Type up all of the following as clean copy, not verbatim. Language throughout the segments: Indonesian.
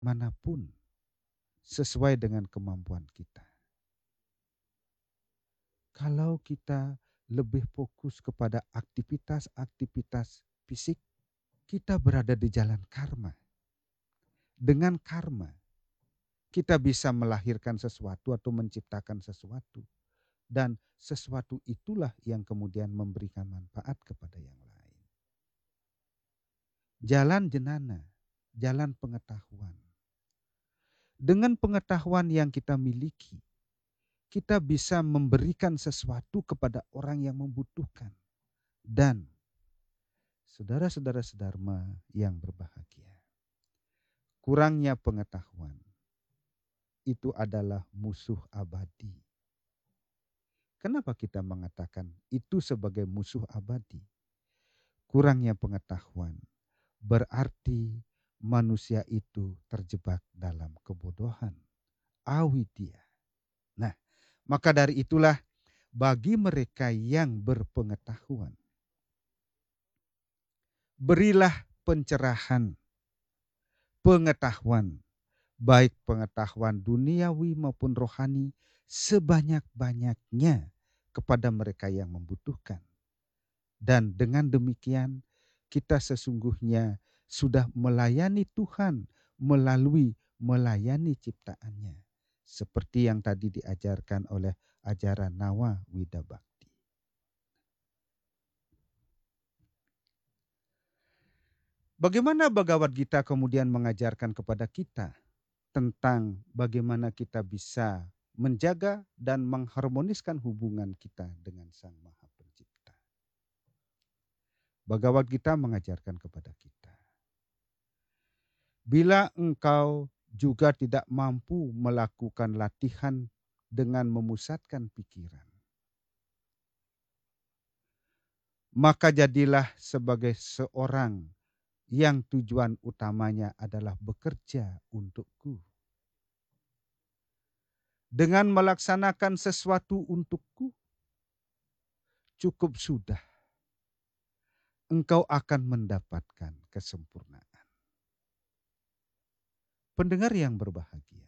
manapun sesuai dengan kemampuan kita. Kalau kita lebih fokus kepada aktivitas-aktivitas fisik, kita berada di jalan karma. Dengan karma, kita bisa melahirkan sesuatu atau menciptakan sesuatu. Dan sesuatu itulah yang kemudian memberikan manfaat kepada yang lain. Jalan jenana, jalan pengetahuan. Dengan pengetahuan yang kita miliki, kita bisa memberikan sesuatu kepada orang yang membutuhkan. Dan saudara-saudara sedharma yang berbahagia, kurangnya pengetahuan itu adalah musuh abadi. Kenapa kita mengatakan itu sebagai musuh abadi? Kurangnya pengetahuan berarti manusia itu terjebak dalam kebodohan, awidya. Nah, maka dari itulah bagi mereka yang berpengetahuan, berilah pencerahan, pengetahuan, baik pengetahuan duniawi maupun rohani, sebanyak-banyaknya kepada mereka yang membutuhkan. Dan dengan demikian kita sesungguhnya sudah melayani Tuhan melalui melayani ciptaannya. Seperti yang tadi diajarkan oleh ajaran Nawa Widabakti. Bagaimana Bhagavad Gita kemudian mengajarkan kepada kita tentang bagaimana kita bisa menjaga dan mengharmoniskan hubungan kita dengan Sang Maha Pencipta. Bhagavad Gita mengajarkan kepada kita, bila engkau juga tidak mampu melakukan latihan dengan memusatkan pikiran, maka jadilah sebagai seorang yang tujuan utamanya adalah bekerja untukku. Dengan melaksanakan sesuatu untukku, cukup sudah engkau akan mendapatkan kesempurnaan. Pendengar yang berbahagia,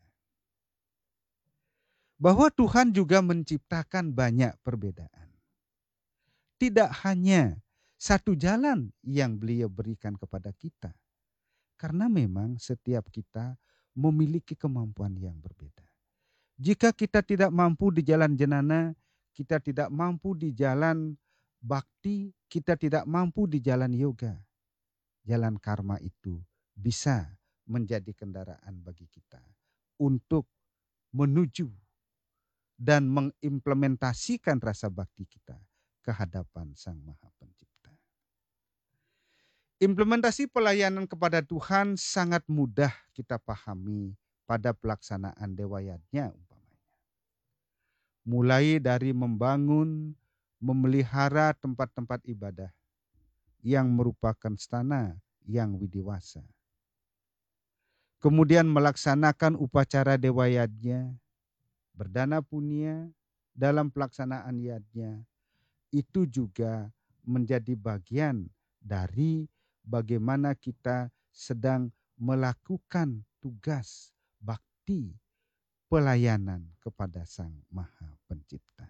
bahwa Tuhan juga menciptakan banyak perbedaan. Tidak hanya satu jalan yang Beliau berikan kepada kita. Karena memang setiap kita memiliki kemampuan yang berbeda. Jika kita tidak mampu di jalan jenana, kita tidak mampu di jalan bakti, kita tidak mampu di jalan yoga. Jalan karma itu bisa menjadi kendaraan bagi kita untuk menuju dan mengimplementasikan rasa bakti kita ke hadapan Sang Maha Pencipta. Implementasi pelayanan kepada Tuhan sangat mudah kita pahami pada pelaksanaan dewayatnya umpamanya. Mulai dari membangun, memelihara tempat-tempat ibadah yang merupakan stana yang widiwasa. Kemudian melaksanakan upacara dewayatnya, berdana punya dalam pelaksanaan yadnya, itu juga menjadi bagian dari bagaimana kita sedang melakukan tugas bakti pelayanan kepada Sang Maha Pencipta.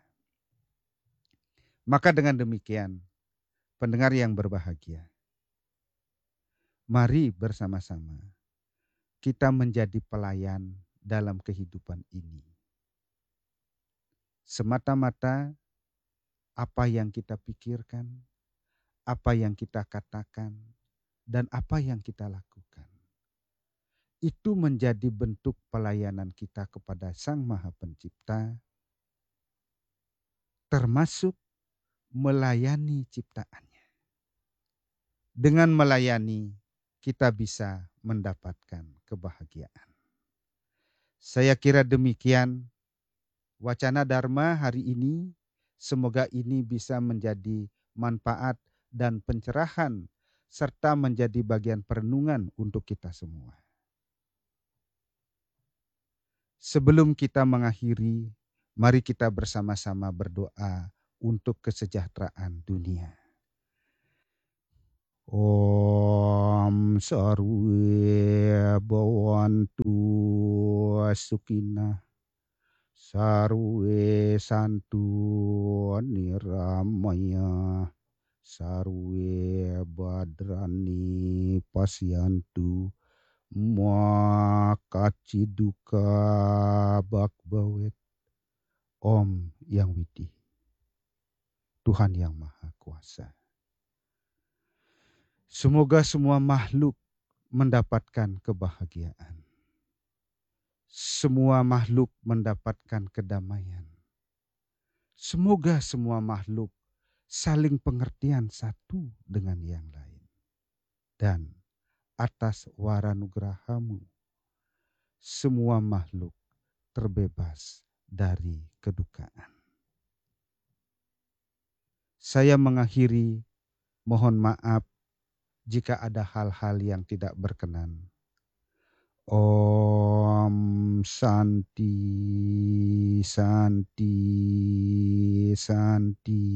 Maka dengan demikian, pendengar yang berbahagia, mari bersama-sama kita menjadi pelayan dalam kehidupan ini. Semata-mata apa yang kita pikirkan, apa yang kita katakan, dan apa yang kita lakukan, itu menjadi bentuk pelayanan kita kepada Sang Maha Pencipta, termasuk melayani ciptaannya. Dengan melayani, kita bisa mendapatkan kebahagiaan. Saya kira demikian wacana Dharma hari ini. Semoga ini bisa menjadi manfaat dan pencerahan serta menjadi bagian perenungan untuk kita semua. Sebelum kita mengakhiri, mari kita bersama-sama berdoa untuk kesejahteraan dunia. Om sarwe bawantu sukinah sarwe santu niramaya sarwe badrani pasyantu makaciduka bakbawet. Om yang widi, Tuhan yang Maha Kuasa. Semoga semua makhluk mendapatkan kebahagiaan. Semua makhluk mendapatkan kedamaian. Semoga semua makhluk saling pengertian satu dengan yang lain. Dan atas waranugrahamu, semua makhluk terbebas dari kedukaan. Saya mengakhiri, mohon maaf jika ada hal-hal yang tidak berkenan. Om Santi, Santi, Santi.